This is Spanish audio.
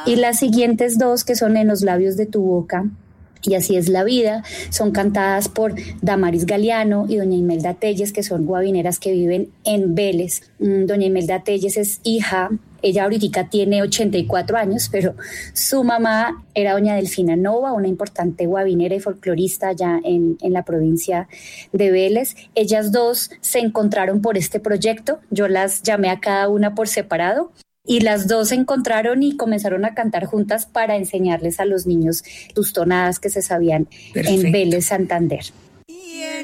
Y las siguientes dos, que son En los labios de tu boca y Así es la vida, son cantadas por Damaris Galeano y doña Imelda Telles, que son guabineras que viven en Vélez. Doña Imelda Telles es hija, ella ahorita tiene 84 años, pero su mamá era doña Delfina Nova, una importante guabinera y folclorista allá en la provincia de Vélez. Ellas dos se encontraron por este proyecto, yo las llamé a cada una por separado, y las dos se encontraron y comenzaron a cantar juntas para enseñarles a los niños sus tonadas que se sabían. Perfecto. En Vélez, Santander.